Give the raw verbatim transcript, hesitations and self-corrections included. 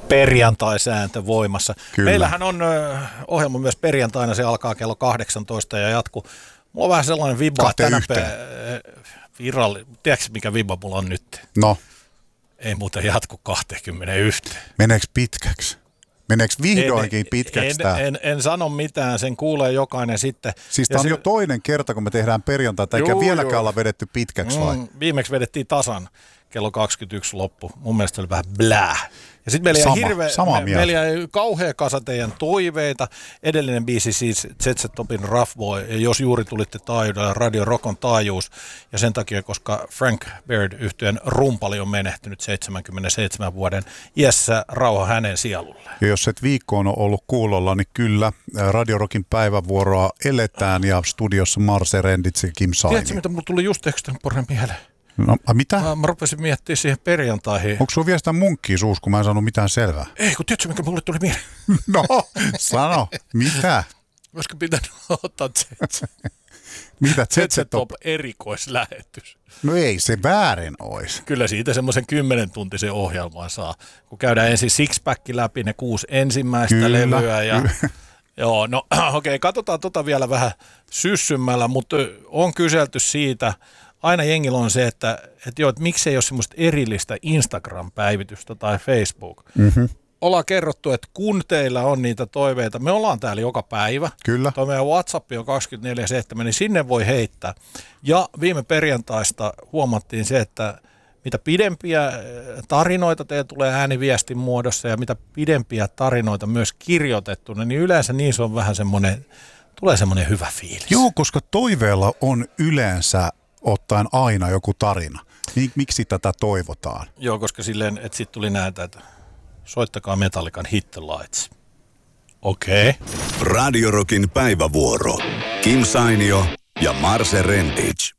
perjantai-sääntö voimassa. Kyllä. Meillähän on ö, ohjelma myös perjantaina, se alkaa kello kahdeksantoista ja jatkuu. Mulla on vähän sellainen vibba, että tänä pe- viralli, tiedätkö mikä vibba mulla on nyt? No. Ei muuten jatku kaksikymmentäyksi. Meneekö pitkäksi? Meneekö vihdoinkin en, pitkäksi en, tämä? En, en sano mitään, sen kuulee jokainen sitten. Siis tämä on se, jo toinen kerta, kun me tehdään perjantaita, eikä juu, vieläkään juu. olla vedetty pitkäksi vai? Mm, viimeksi vedettiin tasan kello kaksikymmentäyksi loppu. Mun mielestä se oli vähän blää. Ja sitten meillä jäi hirveä, me, meillä jäi kauhea kasa teidän toiveita. Edellinen biisi siis Z Z Topin Rough Boy, jos juuri tulitte taajuudella, Radio Rockon taajuus. Ja sen takia, koska Frank Beard -yhtyeen rumpali on menehtynyt seitsemänkymmentäseitsemän vuoden iässä, rauha hänen sielulleen. Ja jos et viikkoon ole ollut kuulolla, niin kyllä Radio Rockin päivävuoroa eletään ja studiossa Marse Renditse ja Kim Saini. Tiedätkö, mitä mulla tuli just Extemporen mieleen? No, a, mitä? Mä, mä rupesin miettimään siihen perjantaihin. Onko sulla vielä sitä munkkia suus, kun mä en saanut mitään selvää? Ei, kun tiedätkö, mikä mulle tuli mieleen? No, sano. Mitä? Olisiko pitänyt ottaa Z Z? Mitä Z Z Top erikoislähetys? No ei se väärin ois. Kyllä siitä semmoisen kymmenen tuntisen ohjelmaa saa. Kun käydään ensin Sixpack läpi ne kuusi ensimmäistä Kyllä, levyä. Ja, kyllä. joo, no okei, okay, katsotaan tota vielä vähän syssymmällä, mutta on kyselty siitä. Aina jengillä on se, että, että, joo, että miksei ole semmoista erillistä Instagram-päivitystä tai Facebook. Mm-hmm. Ollaan kerrottu, että kun teillä on niitä toiveita, me ollaan täällä joka päivä. Kyllä. Tuo meidän WhatsApp on kaksikymmentäneljä seitsemän, niin sinne voi heittää. Ja viime perjantaista huomattiin se, että mitä pidempiä tarinoita teille tulee ääniviestin muodossa ja mitä pidempiä tarinoita myös kirjoitettuna, niin yleensä niissä on vähän semmoinen, tulee semmoinen hyvä fiilis. Joo, koska toiveella on yleensä ottaen aina joku tarina. Miksi tätä toivotaan? Joo, koska silleen, että sitten tuli näitä, että soittakaa Metallican Hit the Lights. Okei. Okay. Radio Rockin päivävuoro. Kim Sainio ja Marse Renditch.